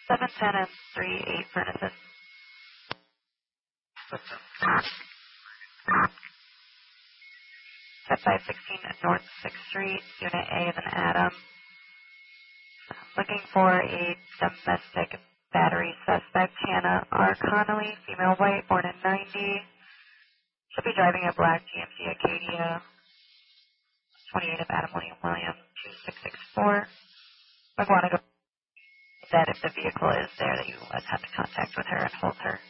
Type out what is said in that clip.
710 and 38 Furnaces. At 516 North 6th Street, Unit A of an Adam. Looking for a domestic battery suspect, Hannah R. Connolly, female white, born in 90. She'll be driving a black GMC Acadia, 28 of Adam William William, 2664. I want to go that if the vehicle is there that you would have to contact with her and hold her.